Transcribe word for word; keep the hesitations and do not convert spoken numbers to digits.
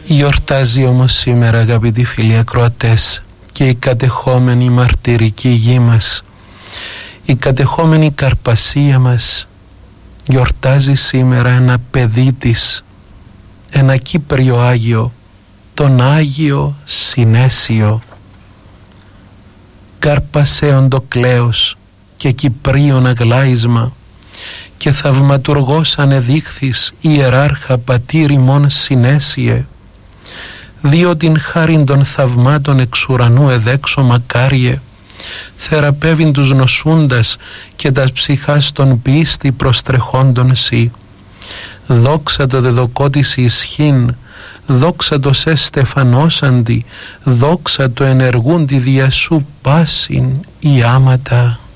Γιορτάζει όμως σήμερα, αγαπητοί φίλοι ακροατές, και η κατεχόμενη μαρτυρική γη μας, η κατεχόμενη Καρπασία μας. Γιορτάζει σήμερα ένα παιδί της, ένα Κύπριο Άγιο, τον Άγιο Συνέσιο. Κάρπασέον το κλέος και Κυπρίον αγλάισμα, και θαυματουργός ανεδείχθης ιεράρχα πατήρ ημών Συνέσιε, διότι χάριν των θαυμάτων εξ ουρανού εδέξω μακάριε, θεραπεύειν τους νοσούντας και τας ψυχάς των πίστη προστρεχόντων σοι. Δόξα το δεδοκότης ισχύν, δόξα το σε στεφανώσαντι, δόξα το ενεργούντι δια σου πάσιν η άματα.